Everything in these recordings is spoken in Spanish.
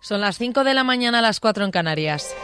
Son las 5 de la mañana, las 4 en Canarias.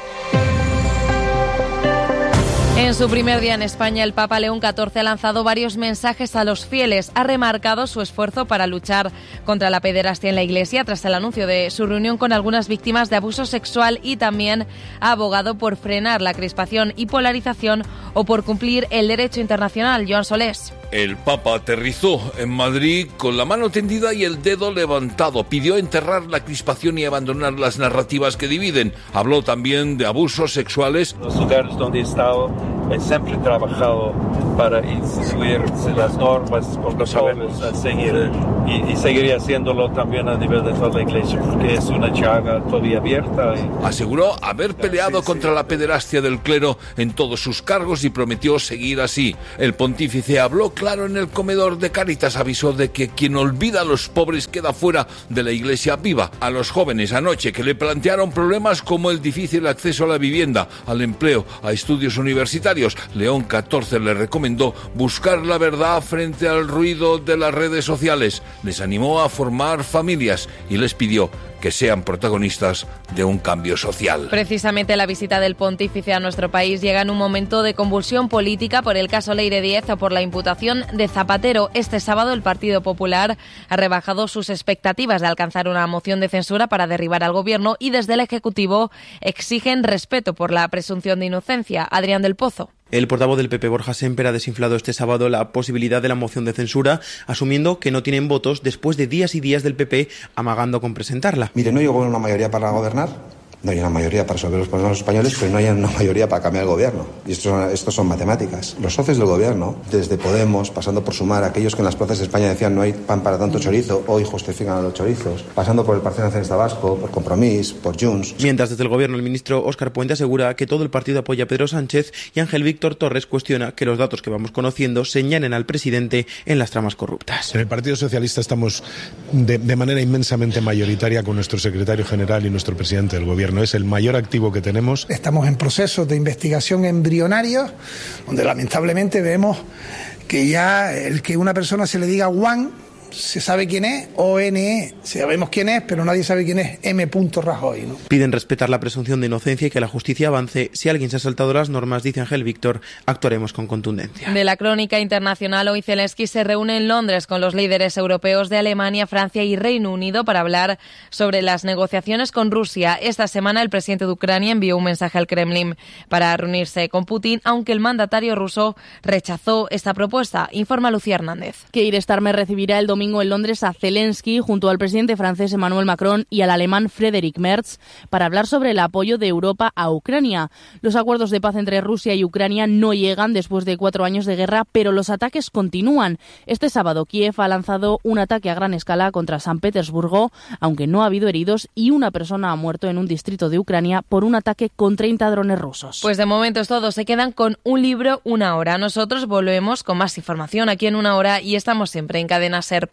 En su primer día en España, el Papa León XIV ha lanzado varios mensajes a los fieles. Ha remarcado su esfuerzo para luchar contra la pederastia en la Iglesia tras el anuncio de su reunión con algunas víctimas de abuso sexual y también ha abogado por frenar la crispación y polarización o por cumplir el derecho internacional. Joan Solés. El Papa aterrizó en Madrid con la mano tendida y el dedo levantado. Pidió enterrar la crispación y abandonar las narrativas que dividen. Habló también de abusos sexuales. Los lugares donde he estado, he siempre trabajado para instituir las normas, porque sabemos seguir y seguiré haciéndolo también a nivel de toda la Iglesia, porque es una llaga todavía abierta. Aseguró haber peleado contra la pederastia del clero en todos sus cargos y prometió seguir así. El pontífice habló claro en el comedor de Cáritas, avisó de que quien olvida a los pobres queda fuera de la Iglesia viva. A los jóvenes anoche que le plantearon problemas como el difícil acceso a la vivienda, al empleo, a estudios universitarios, León XIV le recomendó buscar la verdad frente al ruido de las redes sociales. Les animó a formar familias y les pidió que sean protagonistas de un cambio social. Precisamente la visita del pontífice a nuestro país llega en un momento de convulsión política por el caso Leire 10 o por la imputación de Zapatero. Este sábado el Partido Popular ha rebajado sus expectativas de alcanzar una moción de censura para derribar al gobierno y desde el Ejecutivo exigen respeto por la presunción de inocencia. Adrián del Pozo. El portavoz del PP, Borja Sémper, ha desinflado este sábado la posibilidad de la moción de censura, asumiendo que no tienen votos después de días y días del PP amagando con presentarla. Mire, no llegó una mayoría para gobernar, no hay una mayoría para resolver los problemas españoles, pero no hay una mayoría para cambiar el gobierno. Y esto son matemáticas. Los socios del gobierno, desde Podemos, pasando por Sumar, aquellos que en las plazas de España decían no hay pan para tanto chorizo, hoy justifican a los chorizos, pasando por el Partido Nacionalista Vasco, por Compromís, por Junts. Mientras desde el gobierno el ministro Óscar Puente asegura que todo el partido apoya a Pedro Sánchez y Ángel Víctor Torres cuestiona que los datos que vamos conociendo señalen al presidente en las tramas corruptas. En el Partido Socialista estamos de manera inmensamente mayoritaria con nuestro secretario general y nuestro presidente del gobierno. Es el mayor activo que tenemos. Estamos en procesos de investigación embrionarios, donde lamentablemente vemos que ya el que una persona se le diga Juan, se sabe quién es, ONE, sabemos quién es, pero nadie sabe quién es M. Rajoy, ¿no? Piden respetar la presunción de inocencia y que la justicia avance. Si alguien se ha saltado las normas, dice Ángel Víctor, actuaremos con contundencia. De la crónica internacional, hoy Zelensky se reúne en Londres con los líderes europeos de Alemania, Francia y Reino Unido para hablar sobre las negociaciones con Rusia. Esta semana el presidente de Ucrania envió un mensaje al Kremlin para reunirse con Putin, aunque el mandatario ruso rechazó esta propuesta. Informa Lucía Hernández. Keir Starmer recibirá el domingo en Londres a Zelensky junto al presidente francés Emmanuel Macron y al alemán Friedrich Merz para hablar sobre el apoyo de Europa a Ucrania. Los acuerdos de paz entre Rusia y Ucrania no llegan después de 4 años de guerra, pero los ataques continúan. Este sábado Kiev ha lanzado un ataque a gran escala contra San Petersburgo, aunque no ha habido heridos y una persona ha muerto en un distrito de Ucrania por un ataque con 30 drones rusos. Pues de momento es todo. Se quedan con un libro, una hora. Nosotros volvemos con más información aquí en Una Hora y estamos siempre en cadenaser.com.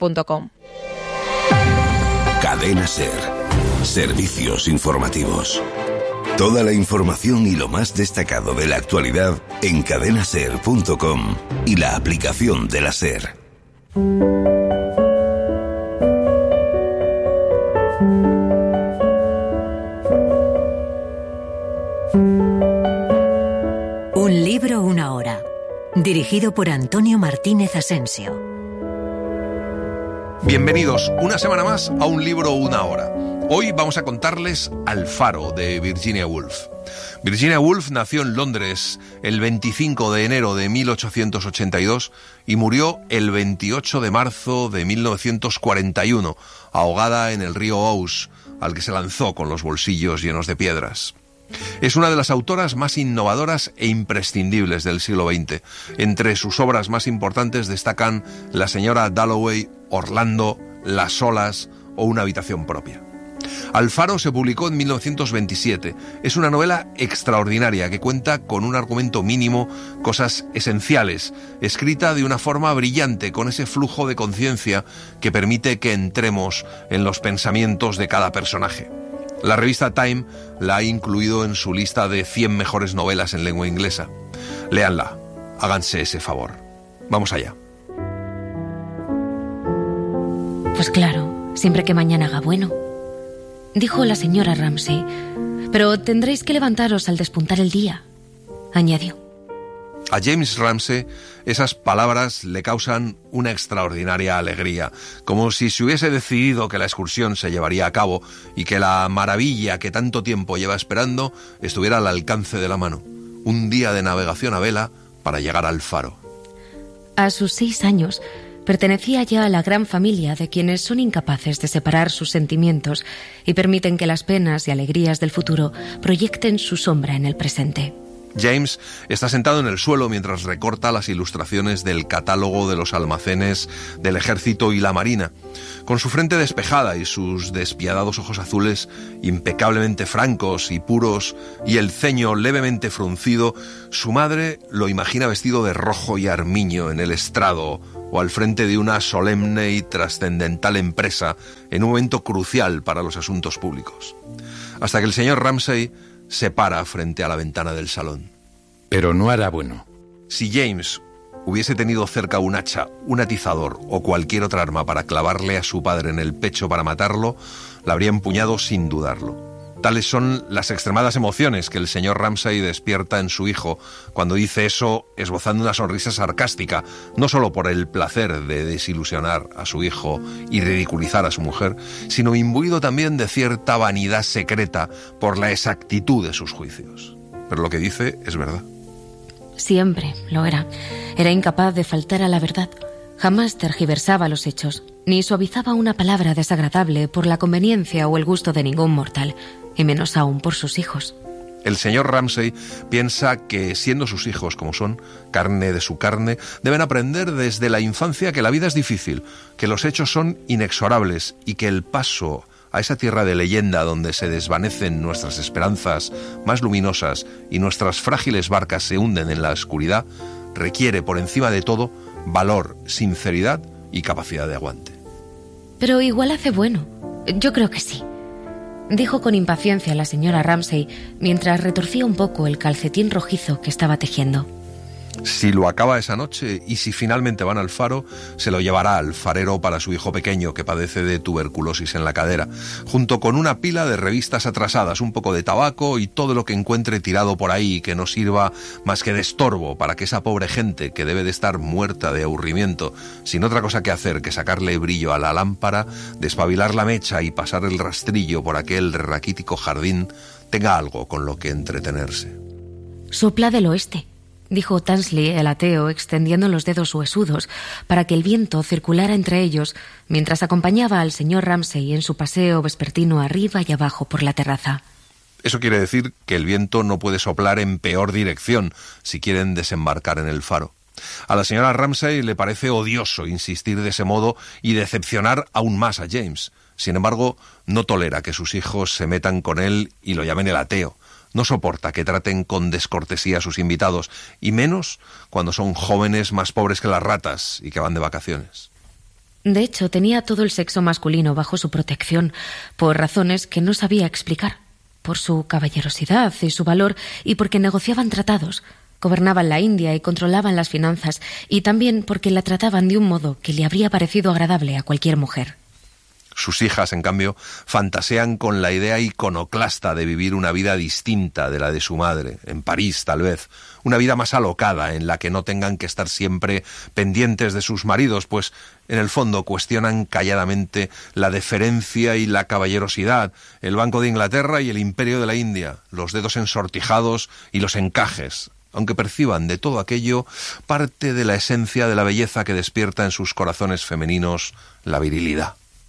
Cadena Ser. Servicios informativos. Toda la información y lo más destacado de la actualidad en cadenaser.com y la aplicación de la Ser. Un libro, una hora. Dirigido por Antonio Martínez Asensio. Bienvenidos una semana más a Un libro, una hora. Hoy vamos a contarles Alfaro, de Virginia Woolf. Virginia Woolf nació en Londres el 25 de enero de 1882 y murió el 28 de marzo de 1941, ahogada en el río Ouse, al que se lanzó con los bolsillos llenos de piedras. Es una de las autoras más innovadoras e imprescindibles del siglo XX. Entre sus obras más importantes destacan La señora Dalloway, Orlando, Las olas o Una habitación propia. Alfaro se publicó en 1927. Es una novela extraordinaria que cuenta con un argumento mínimo, cosas esenciales, escrita de una forma brillante, con ese flujo de conciencia que permite que entremos en los pensamientos de cada personaje. La revista Time la ha incluido en su lista de 100 mejores novelas en lengua inglesa. Léanla, háganse ese favor. Vamos allá. Pues claro, siempre que mañana haga bueno. dijo la señora Ramsay, pero tendréis que levantaros al despuntar el día, añadió. A James Ramsay esas palabras le causan una extraordinaria alegría, como si se hubiese decidido que la excursión se llevaría a cabo y que la maravilla que tanto tiempo lleva esperando estuviera al alcance de la mano. Un día de navegación a vela para llegar al faro. A sus 6 años, pertenecía ya a la gran familia de quienes son incapaces de separar sus sentimientos y permiten que las penas y alegrías del futuro proyecten su sombra en el presente. James está sentado en el suelo mientras recorta las ilustraciones del catálogo de los almacenes del ejército y la marina. Con su frente despejada y sus despiadados ojos azules impecablemente francos y puros y el ceño levemente fruncido, su madre lo imagina vestido de rojo y armiño en el estrado o al frente de una solemne y trascendental empresa en un momento crucial para los asuntos públicos. Hasta que el señor Ramsay se para frente a la ventana del salón. Pero no hará bueno. Si James hubiese tenido cerca un hacha, un atizador o cualquier otra arma para clavarle a su padre en el pecho para matarlo, la habría empuñado sin dudarlo. Tales son las extremadas emociones que el señor Ramsay despierta en su hijo cuando dice eso esbozando una sonrisa sarcástica, no solo por el placer de desilusionar a su hijo y ridiculizar a su mujer, sino imbuido también de cierta vanidad secreta por la exactitud de sus juicios. Pero lo que dice es verdad. Siempre lo era. Era incapaz de faltar a la verdad. Jamás tergiversaba los hechos, ni suavizaba una palabra desagradable por la conveniencia o el gusto de ningún mortal, y menos aún por sus hijos. El señor Ramsay piensa que, siendo sus hijos como son, carne de su carne, deben aprender desde la infancia que la vida es difícil, que los hechos son inexorables y que el paso a esa tierra de leyenda donde se desvanecen nuestras esperanzas más luminosas y nuestras frágiles barcas se hunden en la oscuridad, requiere por encima de todo valor, sinceridad y capacidad de aguante. Pero igual hace bueno. Yo creo que sí, dijo con impaciencia la señora Ramsay mientras retorcía un poco el calcetín rojizo que estaba tejiendo. Si lo acaba esa noche y si finalmente van al faro, se lo llevará al farero para su hijo pequeño que padece de tuberculosis en la cadera, junto con una pila de revistas atrasadas, un poco de tabaco y todo lo que encuentre tirado por ahí que no sirva más que de estorbo para que esa pobre gente que debe de estar muerta de aburrimiento, sin otra cosa que hacer que sacarle brillo a la lámpara, despabilar la mecha y pasar el rastrillo por aquel raquítico jardín, tenga algo con lo que entretenerse. Sopla del oeste, dijo Tansley el ateo, extendiendo los dedos huesudos para que el viento circulara entre ellos mientras acompañaba al señor Ramsay en su paseo vespertino arriba y abajo por la terraza. Eso quiere decir que el viento no puede soplar en peor dirección si quieren desembarcar en el faro. A la señora Ramsay le parece odioso insistir de ese modo y decepcionar aún más a James. Sin embargo, no tolera que sus hijos se metan con él y lo llamen el ateo. No soporta que traten con descortesía a sus invitados, y menos cuando son jóvenes más pobres que las ratas y que van de vacaciones. De hecho, tenía todo el sexo masculino bajo su protección, por razones que no sabía explicar, por su caballerosidad y su valor, y porque negociaban tratados, gobernaban la India y controlaban las finanzas, y también porque la trataban de un modo que le habría parecido agradable a cualquier mujer. Sus hijas, en cambio, fantasean con la idea iconoclasta de vivir una vida distinta de la de su madre, en París tal vez, una vida más alocada en la que no tengan que estar siempre pendientes de sus maridos, pues en el fondo cuestionan calladamente la deferencia y la caballerosidad, el Banco de Inglaterra y el Imperio de la India, los dedos ensortijados y los encajes, aunque perciban de todo aquello parte de la esencia de la belleza que despierta en sus corazones femeninos la virilidad.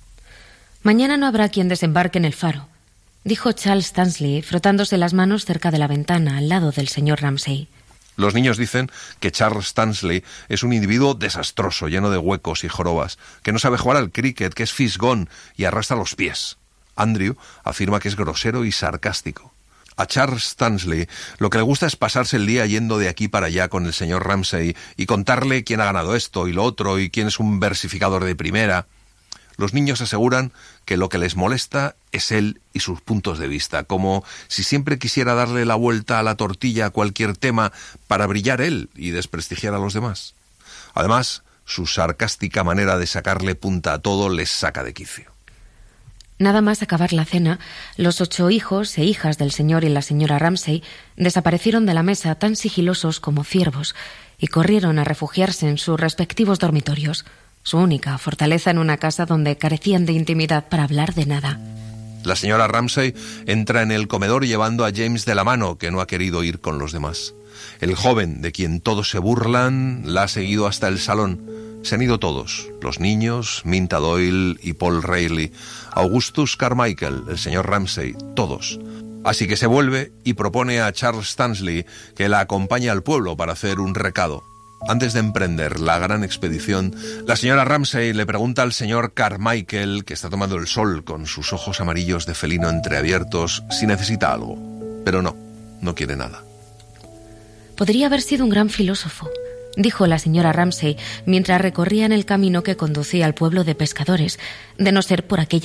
Mañana no habrá quien desembarque en el faro, dijo Charles Tansley, frotándose las manos cerca de la ventana al lado del señor Ramsay. Los niños dicen que Charles Tansley es un individuo desastroso, lleno de huecos y jorobas, que no sabe jugar al cricket, que es fisgón y arrastra los pies. Andrew afirma que es grosero y sarcástico. A Charles Tansley lo que le gusta es pasarse el día yendo de aquí para allá con el señor Ramsay y contarle quién ha ganado esto y lo otro y quién es un versificador de primera. Los niños aseguran que lo que les molesta es él y sus puntos de vista, como si siempre quisiera darle la vuelta a la tortilla a cualquier tema para brillar él y desprestigiar a los demás. Además, su sarcástica manera de sacarle punta a todo les saca de quicio. Nada más acabar la cena, los 8 hijos e hijas del señor y la señora Ramsay desaparecieron de la mesa tan sigilosos como ciervos y corrieron a refugiarse en sus respectivos dormitorios, su única fortaleza en una casa donde carecían de intimidad para hablar de nada. La señora Ramsay entra en el comedor llevando a James de la mano, que no ha querido ir con los demás. El joven, de quien todos se burlan, la ha seguido hasta el salón. Se han ido todos, los niños, Minta Doyle y Paul Reilly, Augustus Carmichael, el señor Ramsay, todos. Así que se vuelve y propone a Charles Stanley que la acompañe al pueblo para hacer un recado. Antes de emprender la gran expedición, la señora Ramsay le pregunta al señor Carmichael, que está tomando el sol con sus ojos amarillos de felino entreabiertos, si necesita algo. Pero no quiere nada. Podría haber sido un gran filósofo, dijo la señora Ramsay mientras recorrían el camino que conducía al pueblo de pescadores, de no ser por aquella